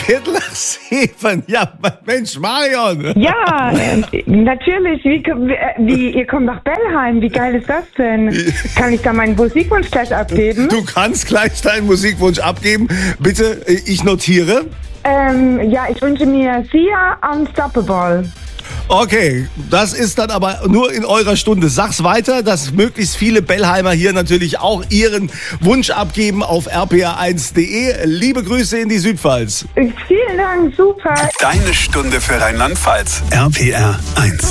6:15. Ja, Mensch, Marion. Ja, natürlich. Ihr kommt nach Bellheim. Wie geil ist das denn? Kann ich da meinen Musikwunsch gleich abgeben? Du kannst gleich deinen Musikwunsch abgeben. Bitte, ich notiere. Ich wünsche mir Sia Unstoppable. Okay, das ist dann aber nur in eurer Stunde. Sag's weiter, dass möglichst viele Bellheimer hier natürlich auch ihren Wunsch abgeben auf rpr1.de. Liebe Grüße in die Südpfalz. Vielen Dank, super. Deine Stunde für Rheinland-Pfalz. RPR 1.